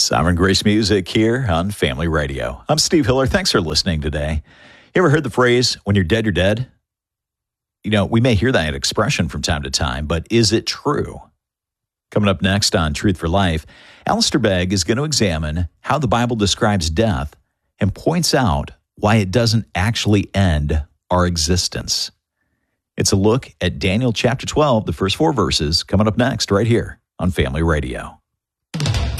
Sovereign Grace Music here on Family Radio. I'm Steve Hiller. Thanks for listening today. You ever heard the phrase, when you're dead, you're dead? You know, we may hear that expression from time to time, but is it true? Coming up next on Truth for Life, Alistair Begg is going to examine how the Bible describes death and points out why it doesn't actually end our existence. It's a look at Daniel chapter 12, the first 4 verses, coming up next right here on Family Radio.